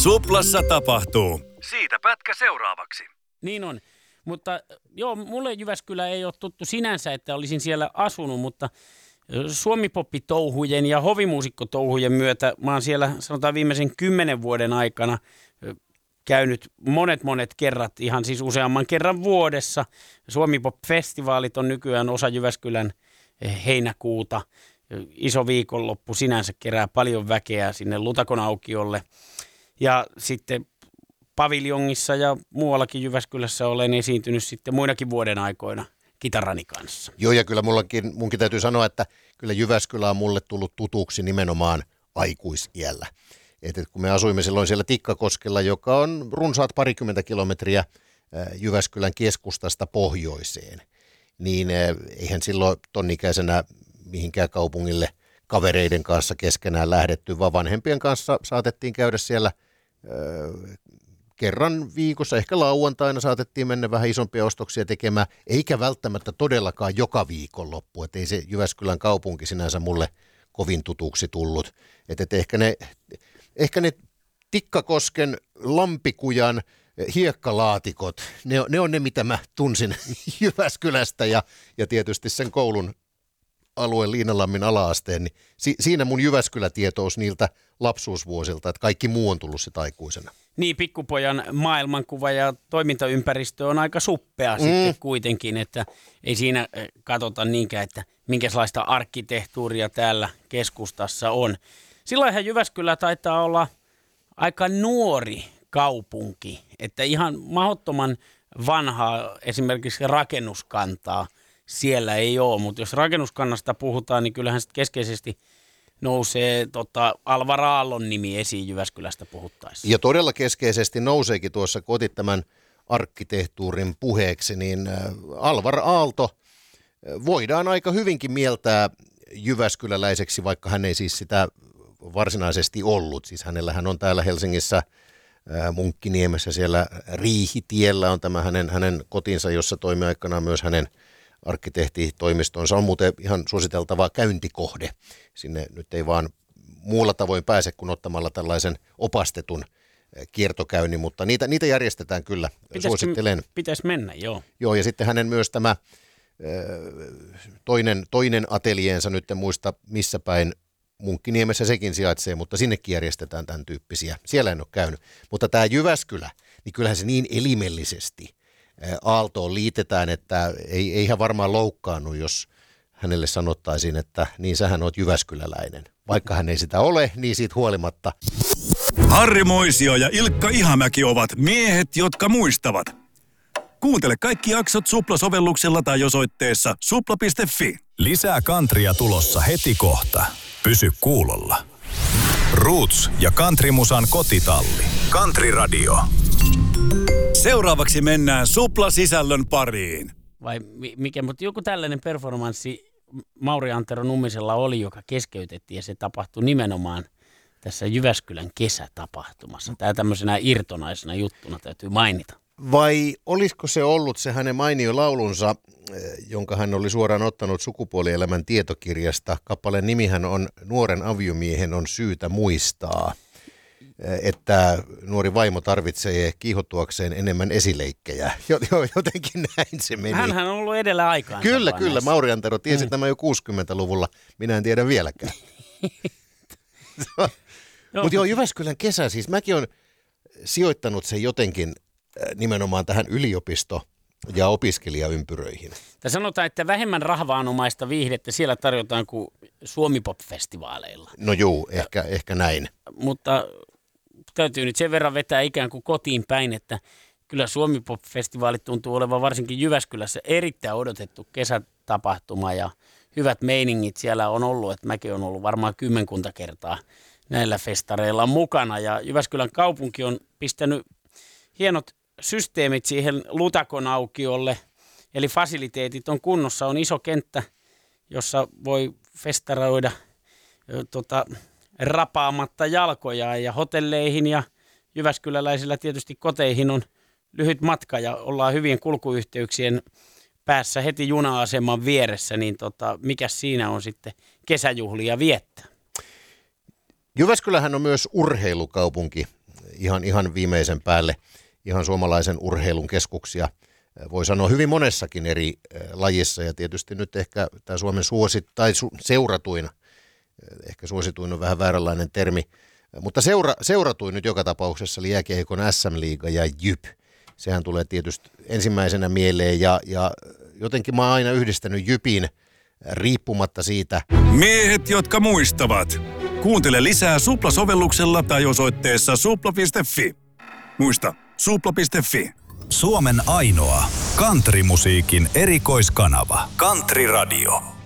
Suplassa tapahtuu. Siitä pätkä seuraavaksi. Niin on. Mutta joo, mulle Jyväskylä ei ole tuttu sinänsä, että olisin siellä asunut, mutta suomipoppitouhujen ja hovimuusikkotouhujen myötä mä oon siellä sanotaan viimeisen 10 vuoden aikana käynyt monet kerrat, ihan siis useamman kerran vuodessa. Suomipop-festivaalit on nykyään osa Jyväskylän heinäkuuta. Iso viikonloppu sinänsä kerää paljon väkeä sinne Lutakon aukiolle. Ja sitten paviljongissa ja muuallakin Jyväskylässä olen esiintynyt sitten muinakin vuoden aikoina kitarani kanssa. Joo, ja kyllä munkin täytyy sanoa, että kyllä Jyväskylä on mulle tullut tutuksi nimenomaan aikuisiällä. Että kun me asuimme silloin siellä Tikkakoskella, joka on runsaat 20 kilometriä Jyväskylän keskustasta pohjoiseen, niin eihän silloin tonnikäisenä mihinkään kaupungille kavereiden kanssa keskenään lähdetty, vaan vanhempien kanssa saatettiin käydä siellä kerran viikossa, ehkä lauantaina saatettiin mennä vähän isompia ostoksia tekemään, eikä välttämättä todellakaan joka viikonloppu, että ei se Jyväskylän kaupunki sinänsä mulle kovin tutuksi tullut. Että ehkä ne Tikkakosken, Lampikujan, hiekkalaatikot, ne on ne, mitä mä tunsin Jyväskylästä ja tietysti sen koulun alueen Liinalammin ala-asteen, niin siinä mun Jyväskylä-tietous niiltä lapsuusvuosilta, että kaikki muu on tullut sit aikuisena. Niin, pikkupojan maailmankuva ja toimintaympäristö on aika suppea sitten kuitenkin, että ei siinä katsota niinkään, että minkälaista arkkitehtuuria täällä keskustassa on. Silloinhan Jyväskylä taitaa olla aika nuori kaupunki, että ihan mahdottoman vanhaa esimerkiksi rakennuskantaa siellä ei ole, mutta jos rakennuskannasta puhutaan, niin kyllähän sitten keskeisesti nousee Alvar Aallon nimi esiin Jyväskylästä puhuttaessa. Ja todella keskeisesti nouseekin tuossa, kun otit tämän arkkitehtuurin puheeksi, niin Alvar Aalto voidaan aika hyvinkin mieltää jyväskyläläiseksi, vaikka hän ei siis sitä varsinaisesti ollut. Siis hänellähän on täällä Helsingissä Munkkiniemessä siellä Riihitiellä on tämä hänen kotinsa, jossa toimi aikanaan myös hänen arkkitehtitoimistonsa. On muuten ihan suositeltava käyntikohde. Sinne nyt ei vaan muulla tavoin pääse kuin ottamalla tällaisen opastetun kiertokäynnin, mutta niitä järjestetään kyllä. Suosittelen. Pitäisi mennä, joo. Joo, ja sitten hänen myös tämä toinen atelieensa, nyt en muista missä päin Munkkiniemessä sekin sijaitsee, mutta sinnekin järjestetään tämän tyyppisiä. Siellä en ole käynyt. Mutta tämä Jyväskylä, niin kyllähän se niin elimellisesti Aaltoon liitetään, että ei hän varmaan loukkaannut, jos hänelle sanottaisiin, että niin sähän oot jyväskyläläinen. Vaikka hän ei sitä ole, niin siitä huolimatta. Harri Moisio ja Ilkka Ihamäki ovat miehet, jotka muistavat. Kuuntele kaikki jaksot Supla-sovelluksella tai osoitteessa supla.fi. Lisää kantria tulossa heti kohta. Pysy kuulolla. Roots ja Countrymusan kotitalli. Country Radio. Seuraavaksi mennään Supla-sisällön pariin. Vai mikä, mutta joku tällainen performanssi Mauri Antero Nummisella oli, joka keskeytettiin ja se tapahtui nimenomaan tässä Jyväskylän kesätapahtumassa. Tämä tämmöisenä irtonaisena juttuna täytyy mainita. Vai olisiko se ollut se hänen mainio laulunsa, jonka hän oli suoraan ottanut Sukupuolielämän tietokirjasta. Kappaleen nimihän on Nuoren aviomiehen on syytä muistaa, että nuori vaimo tarvitsee kiihottuakseen enemmän esileikkejä. Jotenkin näin se meni. Hänhän on ollut edellä aikaan. Kyllä. Mauri Antero tiesi tämä jo 60-luvulla. Minä en tiedä vieläkään. Mutta joo, Jyväskylän kesä, siis mäkin olen sijoittanut sen jotenkin nimenomaan tähän yliopisto- ja opiskelijaympyröihin. Sanotaan, että vähemmän rahvaanomaista viihdettä siellä tarjotaan kuin Suomi-pop-festivaaleilla. No juu, ehkä näin. Mutta täytyy nyt sen verran vetää ikään kuin kotiin päin, että kyllä Suomi-pop-festivaalit tuntuu olevan varsinkin Jyväskylässä erittäin odotettu kesätapahtuma ja hyvät meiningit siellä on ollut, että mäkin olen ollut varmaan 10 kertaa näillä festareilla mukana ja Jyväskylän kaupunki on pistänyt hienot systeemit siihen Lutakon aukiolle, eli fasiliteetit on kunnossa, on iso kenttä, jossa voi festaroida rapaamatta jalkojaan ja hotelleihin ja jyväskyläläisillä tietysti koteihin on lyhyt matka ja ollaan hyvien kulkuyhteyksien päässä heti juna-aseman vieressä, niin mikä siinä on sitten kesäjuhlia viettää? Jyväskylähän on myös urheilukaupunki ihan viimeisen päälle ihan suomalaisen urheilun keskuksia. Voi sanoa hyvin monessakin eri lajissa ja tietysti nyt ehkä tämä Suomen seuratuin, ehkä suosituin on vähän vääränlainen termi, mutta seuratuin nyt joka tapauksessa oli jääkiekon SM-liiga ja JYP. Sehän tulee tietysti ensimmäisenä mieleen ja jotenkin mä oon aina yhdistänyt JYPin riippumatta siitä. Miehet, jotka muistavat. Kuuntele lisää Supla-sovelluksella tai osoitteessa supla.fi. Muista, supla.fi. Suomen ainoa countrymusiikin erikoiskanava. Country Radio.